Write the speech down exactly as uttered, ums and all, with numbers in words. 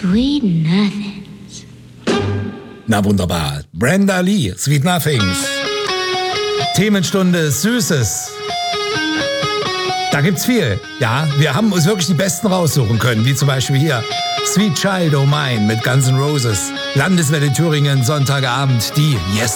Sweet Nothings. Na wunderbar. Brenda Lee, Sweet Nothings. Themenstunde Süßes. Da gibt's viel. Ja, wir haben uns wirklich die Besten raussuchen können, wie zum Beispiel hier Sweet Child O' Mine mit Guns N' Roses. Landeswelle Thüringen, Sonntagabend, die Yes